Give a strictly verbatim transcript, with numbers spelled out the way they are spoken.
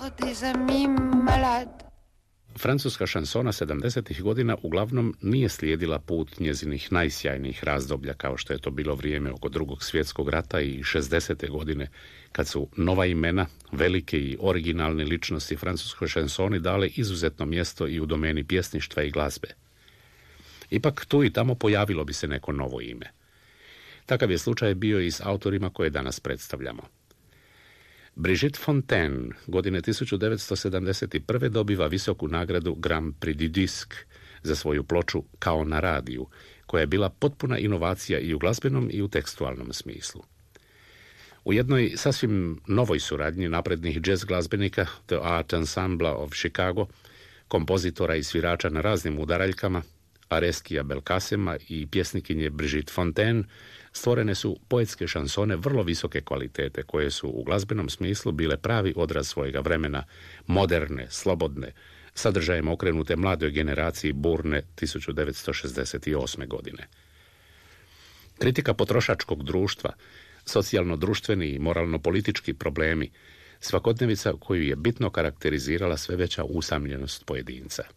des amis malades. Francuska šansona sedamdesetih godina uglavnom nije slijedila put njezinih najsjajnijih razdoblja, kao što je to bilo vrijeme oko drugog svjetskog rata i šezdesete godine, kad su nova imena, velike i originalne ličnosti francuskoj šansoni dale izuzetno mjesto i u domeni pjesništva i glazbe. Ipak tu i tamo pojavilo bi se neko novo ime. Takav je slučaj bio i s autorima koje danas predstavljamo. Brigitte Fontaine godine tisuću devetsto sedamdeset prve dobiva visoku nagradu Grand Prix du Disque za svoju ploču Kao na radiju, koja je bila potpuna inovacija i u glazbenom i u tekstualnom smislu. U jednoj sasvim novoj suradnji naprednih jazz glazbenika The Art Ensemble of Chicago, kompozitora i svirača na raznim udaraljkama, Areskija Belkacema i pjesnikinje Brigitte Fontaine, stvorene su poetske šansone vrlo visoke kvalitete, koje su u glazbenom smislu bile pravi odraz svojega vremena, moderne, slobodne, sadržajem okrenute mladoj generaciji burne tisuću devetsto šezdeset osme godine. Kritika potrošačkog društva, socijalno-društveni i moralno-politički problemi, svakodnevica koju je bitno karakterizirala sve veća usamljenost pojedinca.